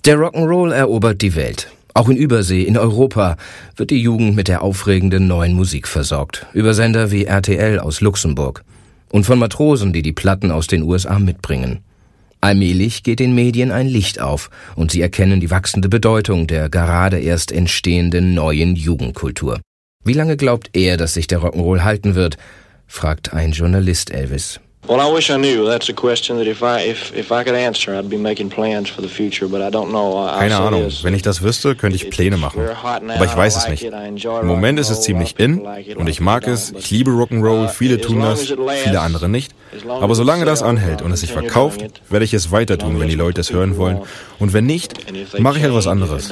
Der Rock'n'Roll erobert die Welt. Auch in Übersee, in Europa, wird die Jugend mit der aufregenden neuen Musik versorgt. Über Sender wie RTL aus Luxemburg. Und von Matrosen, die die Platten aus den USA mitbringen. Allmählich geht den Medien ein Licht auf und sie erkennen die wachsende Bedeutung der gerade erst entstehenden neuen Jugendkultur. Wie lange glaubt er, dass sich der Rock'n'Roll halten wird, fragt ein Journalist Elvis. Well, I wish I knew. That's a question that if I could answer, I'd be making plans for the future, but I don't know. Keine Ahnung. Wenn ich das wüsste, könnte ich Pläne machen. Aber ich weiß es nicht. Im Moment ist es ziemlich in und ich mag es. Ich liebe Rock'n'Roll. Viele tun das, viele andere nicht. Aber solange das anhält und es sich verkauft, werde ich es weiter tun, wenn die Leute es hören wollen. Und wenn nicht, mache ich etwas anderes.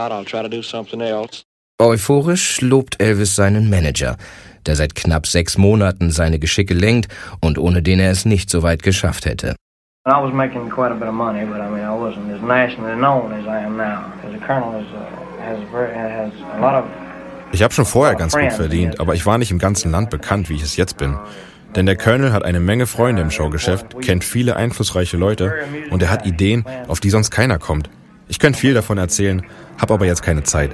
Euphorisch lobt Elvis seinen Manager, der seit knapp 6 Monaten seine Geschicke lenkt und ohne den er es nicht so weit geschafft hätte. Ich habe schon vorher ganz gut verdient, aber ich war nicht im ganzen Land bekannt, wie ich es jetzt bin. Denn der Colonel hat eine Menge Freunde im Showgeschäft, kennt viele einflussreiche Leute und er hat Ideen, auf die sonst keiner kommt. Ich könnte viel davon erzählen, habe aber jetzt keine Zeit.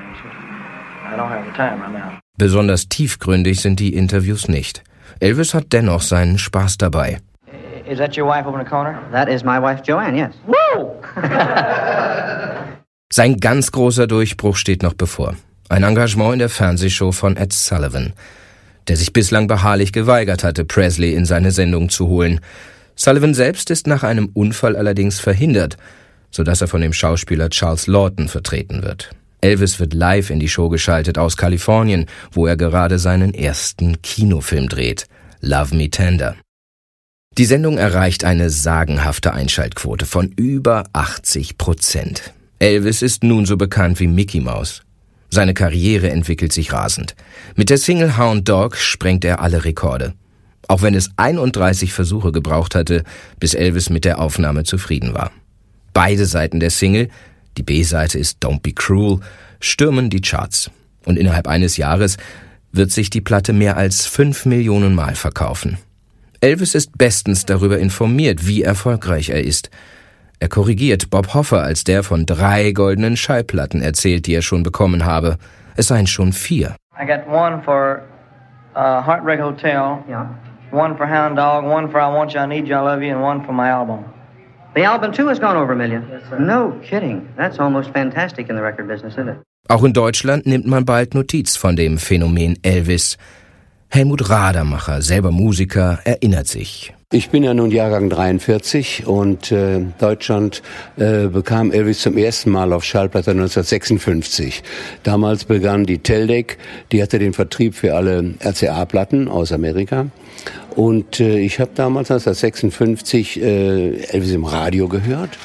Besonders tiefgründig sind die Interviews nicht. Elvis hat dennoch seinen Spaß dabei. Is that your wife over in the corner? That is my wife Joanne, yes. Woo! Sein ganz großer Durchbruch steht noch bevor. Ein Engagement in der Fernsehshow von Ed Sullivan, der sich bislang beharrlich geweigert hatte, Presley in seine Sendung zu holen. Sullivan selbst ist nach einem Unfall allerdings verhindert, sodass er von dem Schauspieler Charles Lawton vertreten wird. Elvis wird live in die Show geschaltet aus Kalifornien, wo er gerade seinen ersten Kinofilm dreht, Love Me Tender. Die Sendung erreicht eine sagenhafte Einschaltquote von über 80%. Elvis ist nun so bekannt wie Mickey Mouse. Seine Karriere entwickelt sich rasend. Mit der Single Hound Dog sprengt er alle Rekorde. Auch wenn es 31 Versuche gebraucht hatte, bis Elvis mit der Aufnahme zufrieden war. Beide Seiten der Single, die B-Seite ist Don't Be Cruel, stürmen die Charts. Und innerhalb eines Jahres wird sich die Platte mehr als 5 Millionen Mal verkaufen. Elvis ist bestens darüber informiert, wie erfolgreich er ist. Er korrigiert Bob Hoffer, als der von 3 goldenen Schallplatten erzählt, die er schon bekommen habe. Es seien schon 4. I got one for Heartbreak Hotel, one for Hound Dog, one for I Want You, I Need You, I Love You, and one for my album. The album too has gone over a million. Yes, sir. No kidding. That's almost fantastic in the record business, isn't it? Auch in Deutschland nimmt man bald Notiz von dem Phänomen Elvis. Helmut Radermacher, selber Musiker, erinnert sich. Ich bin ja nun Jahrgang 43 und Deutschland bekam Elvis zum ersten Mal auf Schallplatte 1956. Damals begann die Teldec, die hatte den Vertrieb für alle RCA-Platten aus Amerika. Und ich habe damals 1956 Elvis im Radio gehört.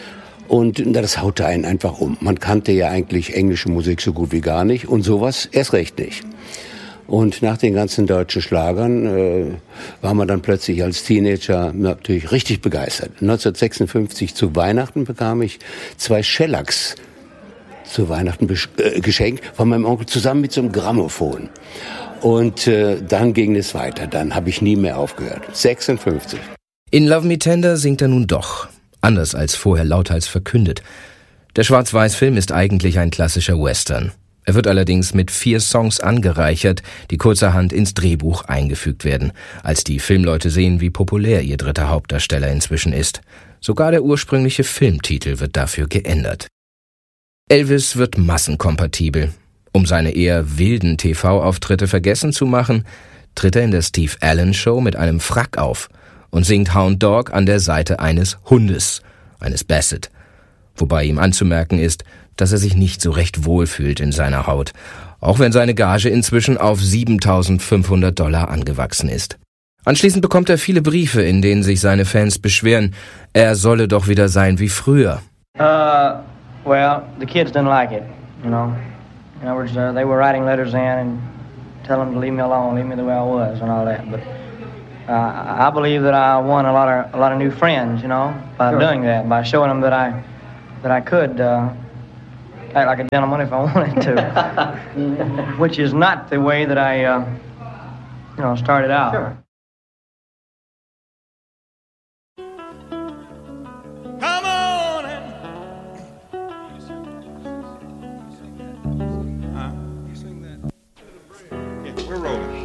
Und das haute einen einfach um. Man kannte ja eigentlich englische Musik so gut wie gar nicht und sowas erst recht nicht. Und nach den ganzen deutschen Schlagern war man dann plötzlich als Teenager natürlich richtig begeistert. 1956 zu Weihnachten bekam ich 2 Shellacks zu Weihnachten geschenkt von meinem Onkel zusammen mit so einem Grammophon. Und dann ging es weiter. Dann habe ich nie mehr aufgehört. 56. In Love Me Tender singt er nun doch. Anders als vorher lauthals verkündet. Der Schwarz-Weiß-Film ist eigentlich ein klassischer Western. Er wird allerdings mit 4 Songs angereichert, die kurzerhand ins Drehbuch eingefügt werden, als die Filmleute sehen, wie populär ihr dritter Hauptdarsteller inzwischen ist. Sogar der ursprüngliche Filmtitel wird dafür geändert. Elvis wird massenkompatibel. Um seine eher wilden TV-Auftritte vergessen zu machen, tritt er in der Steve Allen Show mit einem Frack auf und singt Hound Dog an der Seite eines Hundes, eines Basset. Wobei ihm anzumerken ist, dass er sich nicht so recht wohlfühlt in seiner Haut, auch wenn seine Gage inzwischen auf $7.500 angewachsen ist. Anschließend bekommt er viele Briefe, in denen sich seine Fans beschweren, er solle doch wieder sein wie früher. Well, the kids didn't like it, you know. In other words, they were writing letters in and telling them to leave me alone, leave me the way I was and all that. But I believe that I won a lot of new friends, you know, by doing that, by showing them that I could act like a gentleman if I wanted to, which is not the way that I, started out. Sure. Come on and We're rolling.